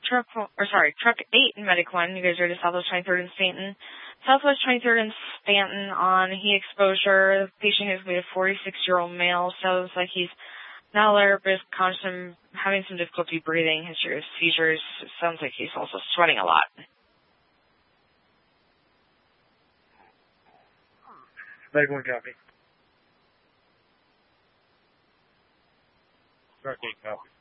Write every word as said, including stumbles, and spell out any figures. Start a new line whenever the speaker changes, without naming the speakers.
truck, or sorry, truck eight in Medic one. You guys are to Southwest twenty-third and Stanton. Southwest twenty-third and Stanton on heat exposure. The patient is going to be a forty-six-year-old male. Sounds like he's not alert, but is conscious, having some difficulty breathing, history of seizures. It sounds like he's also sweating a lot.
Medic one copy. Truck eight copy.